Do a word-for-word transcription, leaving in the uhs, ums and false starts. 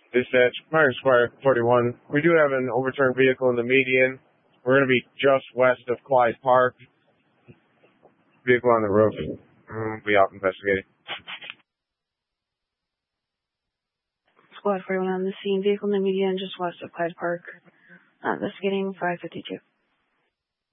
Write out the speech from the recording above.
Dispatch, Myers Square forty-one. We do have an overturned vehicle in the median. We're going to be just west of Clyde Park. Vehicle on the roof. We'll be out investigating. Squad forty-one on the scene. Vehicle in the median just west of Clyde Park. Uh, investigating five fifty-two.